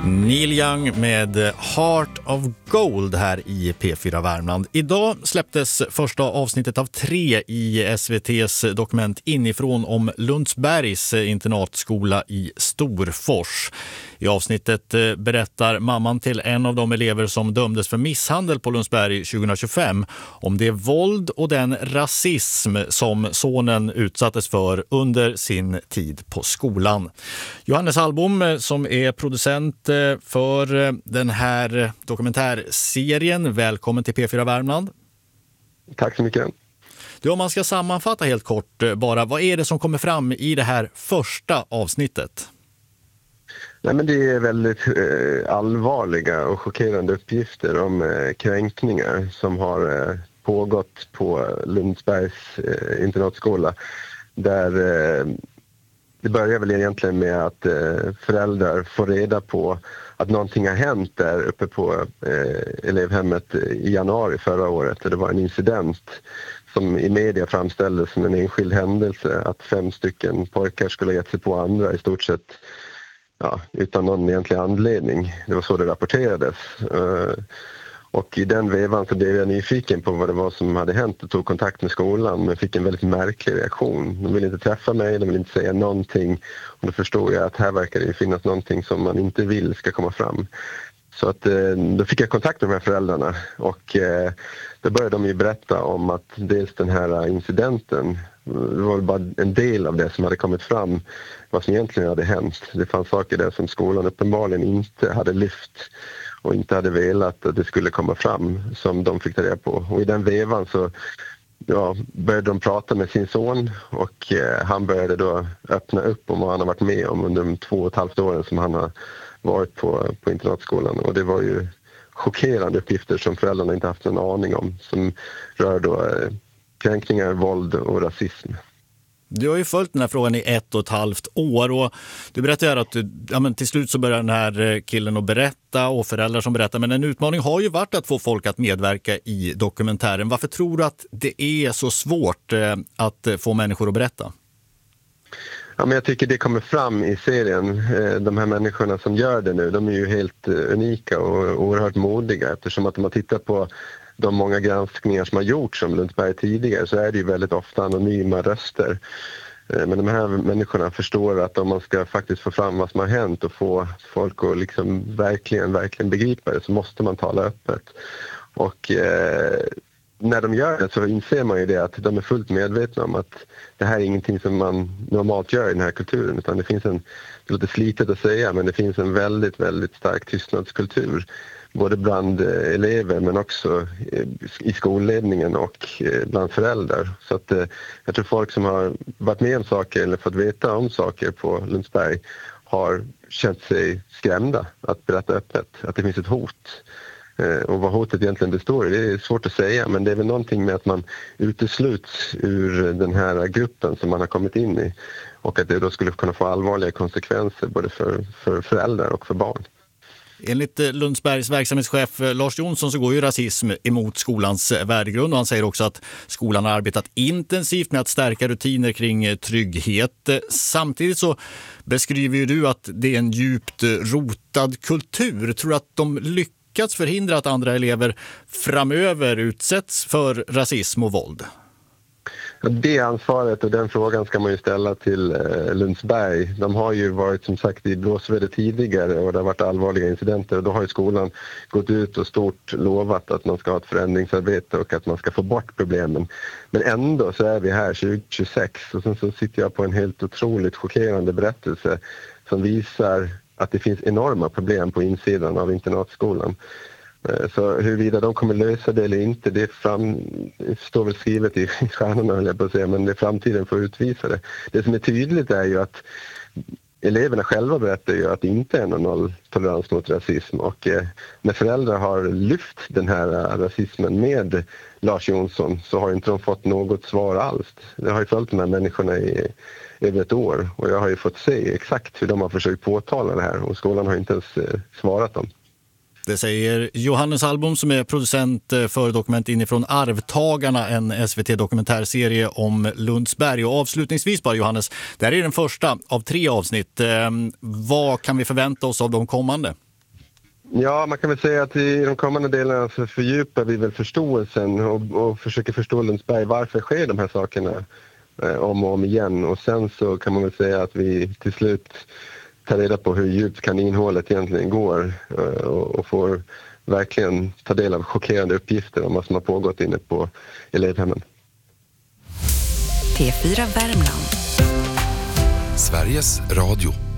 Neil Young med Heart of Gold här i P4 Värmland. Idag släpptes första avsnittet av 3 i SVT:s dokument Inifrån om Lundsbergs internatskola i Storfors. I avsnittet berättar mamman till en av de elever som dömdes för misshandel på Lundsberg 2025 om det våld och den rasism som sonen utsattes för under sin tid på skolan. Johannes Hallbom som är producent för den här dokumentärserien. Välkommen till P4 Värmland. Tack så mycket. Du, om man ska sammanfatta helt kort bara, vad är det som kommer fram i det här första avsnittet? Nej, men det är väldigt allvarliga och chockerande uppgifter om kränkningar som har pågått på Lundsbergs internatskola. Där det börjar väl egentligen med att föräldrar får reda på att någonting har hänt där uppe på elevhemmet i januari förra året. Det var en incident som i media framställdes som en enskild händelse, att 5 stycken pojkar skulle ha gett sig på andra i stort sett utan någon egentlig anledning. Det var så det rapporterades. Och i den vevan så blev jag nyfiken på vad det var som hade hänt och tog kontakt med skolan, men fick en väldigt märklig reaktion. De ville inte träffa mig, de ville inte säga någonting, och då förstod jag att här verkar det finnas någonting som man inte vill ska komma fram. Så att då fick jag kontakt med de här föräldrarna, och då började de ju berätta om att dels den här incidenten, det var bara en del av det som hade kommit fram, vad som egentligen hade hänt. Det fanns saker där som skolan uppenbarligen inte hade lyft och inte hade velat att det skulle komma fram, som de fick ta reda på. Och i den vevan så började de prata med sin son, och han började då öppna upp om vad han har varit med om under de 2,5 åren som han har varit på internatskolan. Och det var ju chockerande uppgifter som föräldrarna inte haft en aning om, som rör då kränkningar, våld och rasism. Du har ju följt den här frågan i 1,5 år, och du berättar här att till slut så börjar den här killen att berätta och föräldrar som berättar. Men en utmaning har ju varit att få folk att medverka i dokumentären. Varför tror du att det är så svårt att få människor att berätta? Ja, men jag tycker det kommer fram i serien. De här människorna som gör det nu, de är ju helt unika och oerhört modiga, eftersom att om man tittar på de många granskningar som har gjorts om Lundsberg tidigare, så är det ju väldigt ofta anonyma röster. Men de här människorna förstår att om man ska faktiskt få fram vad som har hänt och få folk att liksom verkligen begripa det, så måste man tala öppet. Och när de gör det så inser man ju det, att de är fullt medvetna om att det här är ingenting som man normalt gör i den här kulturen, utan det finns det låter slitet att säga, men det finns en väldigt, väldigt stark tystnadskultur. Både bland elever men också i skolledningen och bland föräldrar. Så att jag tror folk som har varit med om saker eller fått veta om saker på Lundsberg har känt sig skrämda att berätta öppet, att det finns ett hot. Och vad hotet egentligen består i, det är svårt att säga, men det är väl någonting med att man utesluts ur den här gruppen som man har kommit in i, och att det då skulle kunna få allvarliga konsekvenser både för föräldrar och för barn. Enligt Lundsbergs verksamhetschef Lars Jonsson så går ju rasism emot skolans värdegrund, och han säger också att skolan har arbetat intensivt med att stärka rutiner kring trygghet. Samtidigt så beskriver ju du att det är en djupt rotad kultur. Tror du att de lyckats förhindra att andra elever framöver utsätts för rasism och våld? Det ansvaret och den frågan ska man ju ställa till Lundsberg. De har ju varit som sagt i blåsväder tidigare, och det har varit allvarliga incidenter, och då har ju skolan gått ut och stort lovat att man ska ha ett förändringsarbete och att man ska få bort problemen. Men ändå så är vi här 2026, och sen så sitter jag på en helt otroligt chockerande berättelse som visar att det finns enorma problem på insidan av internatskolan. Så huruvida de kommer lösa det eller inte, det står väl skrivet i stjärnorna, höll jag på att säga, men det framtiden får utvisa det. Det som är tydligt är ju att eleverna själva berättar ju att det inte är någon nolltolerans mot rasism, och när föräldrar har lyft den här rasismen med Lars Jonsson så har inte de fått något svar alls. Jag har ju följt de här människorna i över ett år, och jag har ju fått se exakt hur de har försökt påtala det här, och skolan har inte ens svarat dem. Det säger Johannes Hallbom som är producent för dokument Inifrån Arvtagarna, en SVT-dokumentärserie om Lundsberg. Och avslutningsvis bara, Johannes, det här är den första av 3 avsnitt. Vad kan vi förvänta oss av de kommande? Ja, man kan väl säga att i de kommande delarna så fördjupar vi väl förståelsen och försöker förstå Lundsberg. Varför sker de här sakerna om och om igen? Och sen så kan man väl säga att vi till slut tar reda på hur djupt kaninhålet egentligen går och får verkligen ta del av chockerande uppgifter om vad som har pågått inne på elevhemmen. P4 Värmland. Sveriges Radio.